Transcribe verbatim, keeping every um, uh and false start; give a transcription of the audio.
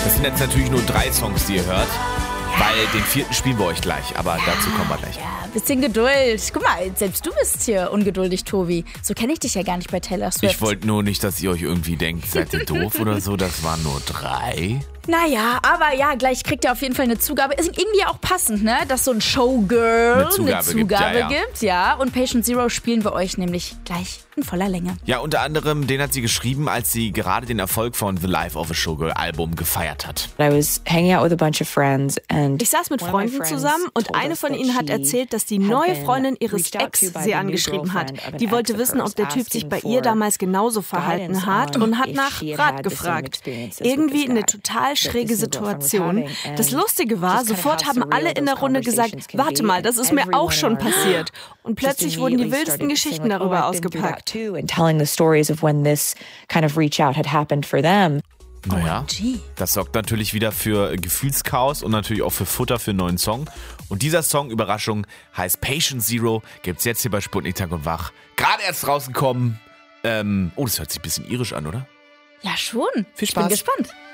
Das sind jetzt natürlich nur drei Songs, die ihr hört. Weil den vierten spielen wir euch gleich, aber ja, dazu kommen wir gleich. Ja, bisschen Geduld. Guck mal, selbst du bist hier ungeduldig, Tobi. So kenne ich dich ja gar nicht bei Taylor Swift. Ich wollte nur nicht, dass ihr euch irgendwie denkt, seid ihr doof oder so. Das waren nur drei. Naja, aber ja, gleich kriegt ihr auf jeden Fall eine Zugabe. Ist irgendwie auch passend, ne? Dass so ein Showgirl eine Zugabe, eine Zugabe gibt, ja, ja. gibt. Ja, und Patient Zero spielen wir euch nämlich gleich in voller Länge. Ja, unter anderem, den hat sie geschrieben, als sie gerade den Erfolg von The Life of a Showgirl Album gefeiert hat. I was hanging out with a bunch of friends and Ich saß mit Freunden zusammen und eine von ihnen hat erzählt, dass die neue Freundin ihres Ex sie angeschrieben hat. Die wollte wissen, ob der Typ sich bei ihr damals genauso verhalten hat und hat nach Rat gefragt. Irgendwie eine total schräge Situation. Das Lustige war, sofort haben alle in der Runde gesagt, warte mal, das ist mir auch schon passiert. Und plötzlich wurden die wildesten Geschichten darüber ausgepackt. Naja, das sorgt natürlich wieder für Gefühlschaos und natürlich auch für Futter für einen neuen Song. Und dieser Song, Überraschung, heißt Patient Zero, gibt's jetzt hier bei Sputnik Tag und Wach. Gerade erst rausgekommen. Ähm, oh, das hört sich ein bisschen irisch an, oder? Ja, schon. Viel Ich bin Spaß. gespannt.